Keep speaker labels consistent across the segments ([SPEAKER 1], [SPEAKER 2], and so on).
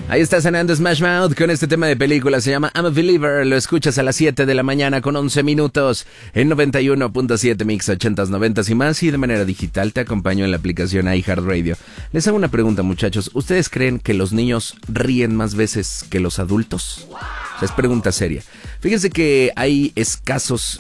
[SPEAKER 1] Ahí está sonando Smash Mouth con este tema de película, se llama I'm a Believer, lo escuchas a las 7 de la mañana con 11 minutos en 91.7 Mix 80s, 90s y más, y de manera digital te acompaño en la aplicación iHeartRadio. Les hago una pregunta, muchachos, ¿ustedes creen que los niños ríen más veces que los adultos? O sea, es pregunta seria. Fíjense que hay escasos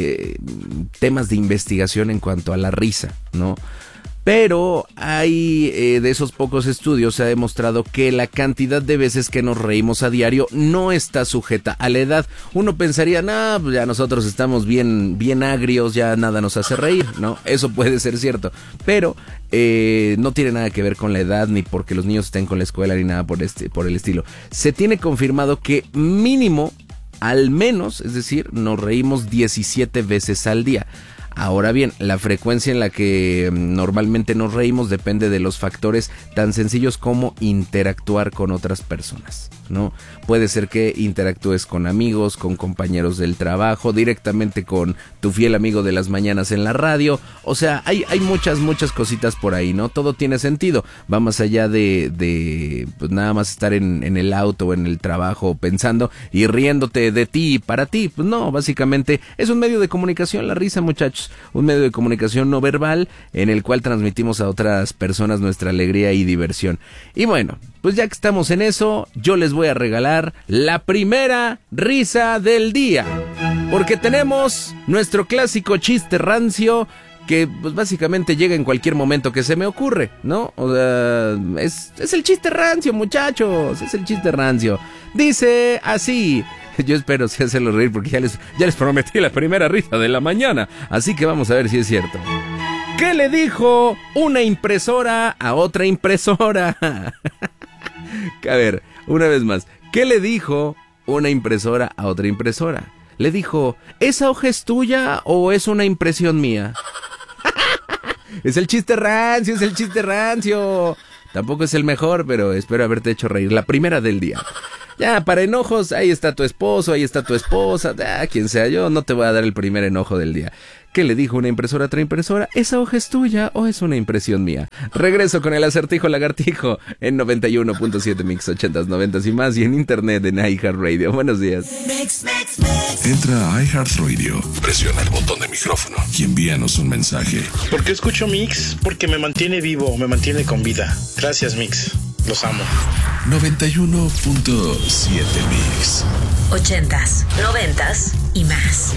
[SPEAKER 1] temas de investigación en cuanto a la risa, ¿no? Pero hay de esos pocos estudios se ha demostrado que la cantidad de veces que nos reímos a diario no está sujeta a la edad. Uno pensaría, pues ya nosotros estamos bien agrios, ya nada nos hace reír, ¿no? Eso puede ser cierto, pero no tiene nada que ver con la edad, ni porque los niños estén con la escuela, ni nada por el estilo. Se tiene confirmado que mínimo, al menos, es decir, nos reímos 17 veces al día. Ahora bien, la frecuencia en la que normalmente nos reímos depende de los factores tan sencillos como interactuar con otras personas, ¿no? Puede ser que interactúes con amigos, con compañeros del trabajo, directamente con tu fiel amigo de las mañanas en la radio. O sea, hay muchas cositas por ahí, ¿no? Todo tiene sentido. Va más allá de pues nada más estar en el auto o en el trabajo pensando y riéndote de ti y para ti. Pues no, básicamente es un medio de comunicación la risa, muchachos. Un medio de comunicación no verbal en el cual transmitimos a otras personas nuestra alegría y diversión. Y bueno, pues ya que estamos en eso, yo les voy a regalar la primera risa del día. Porque tenemos nuestro clásico chiste rancio que pues básicamente llega en cualquier momento que se me ocurre, ¿no? O sea, es el chiste rancio, muchachos, es el chiste rancio. Dice así... Yo espero sí hacerlo reír porque ya les prometí la primera risa de la mañana. Así que vamos a ver si es cierto. ¿Qué le dijo una impresora a otra impresora? A ver, una vez más. ¿Qué le dijo una impresora a otra impresora? Le dijo, ¿esa hoja es tuya o es una impresión mía? Es el chiste rancio. Tampoco es el mejor, pero espero haberte hecho reír. La primera del día. Ya, para enojos, ahí está tu esposo, ahí está tu esposa, quien sea, yo no te voy a dar el primer enojo del día. ¿Qué le dijo una impresora a otra impresora? ¿Esa hoja es tuya o es una impresión mía? Regreso con el acertijo lagartijo en 91.7 Mix 80s, 90s y más, y en internet en iHeartRadio. Buenos días.
[SPEAKER 2] Entra a iHeartRadio, presiona el botón de micrófono y envíanos un mensaje.
[SPEAKER 3] ¿Por qué escucho Mix? Porque me mantiene vivo, me mantiene con vida. Gracias, Mix. Los amo.
[SPEAKER 2] 91.7 Mix
[SPEAKER 4] 80s, 90s y más.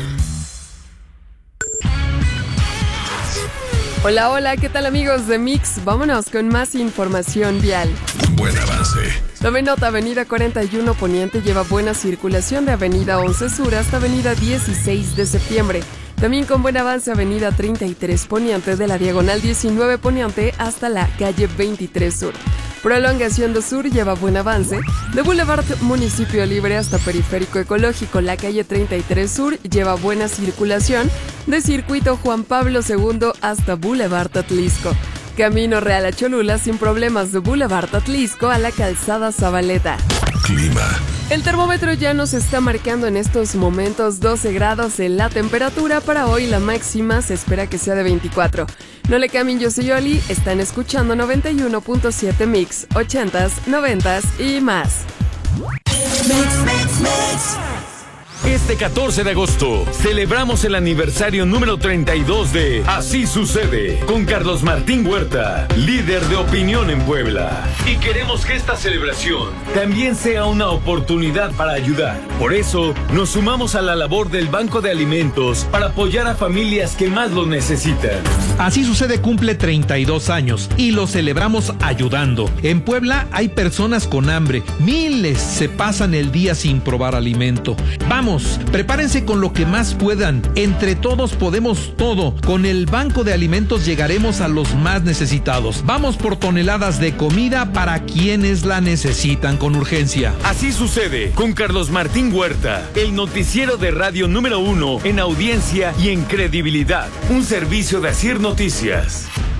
[SPEAKER 5] Hola, ¿qué tal amigos de Mix? Vámonos con más información vial.
[SPEAKER 2] Buen avance.
[SPEAKER 5] Tome nota, Avenida 41 Poniente lleva buena circulación de Avenida 11 Sur hasta Avenida 16 de septiembre. También con buen avance Avenida 33 Poniente de la Diagonal 19 Poniente hasta la calle 23 Sur. Prolongación de Sur lleva buen avance. De Boulevard Municipio Libre hasta Periférico Ecológico, la calle 33 Sur lleva buena circulación. De Circuito Juan Pablo II hasta Boulevard Atlisco. Camino Real a Cholula sin problemas de Boulevard Atlisco a la Calzada Zabaleta.
[SPEAKER 2] Clima.
[SPEAKER 5] El termómetro ya nos está marcando en estos momentos 12 grados en la temperatura. Para hoy la máxima se espera que sea de 24. No le cambien, yo soy Yoli, están escuchando 91.7 Mix, 80s, 90s y más.
[SPEAKER 6] Este 14 de agosto celebramos el aniversario número 32 de Así Sucede con Carlos Martín Huerta, líder de opinión en Puebla. Y queremos que esta celebración también sea una oportunidad para ayudar. Por eso nos sumamos a la labor del Banco de Alimentos para apoyar a familias que más lo necesitan.
[SPEAKER 7] Así Sucede cumple 32 años y lo celebramos ayudando. En Puebla hay personas con hambre, miles se pasan el día sin probar alimento. Vamos, prepárense con lo que más puedan. Entre todos podemos todo. Con el Banco de Alimentos llegaremos a los más necesitados. Vamos por toneladas de comida para quienes la necesitan con urgencia.
[SPEAKER 6] Así Sucede con Carlos Martín Huerta, el noticiero de radio número 1 en audiencia y en credibilidad. Un servicio de Asir Noticias.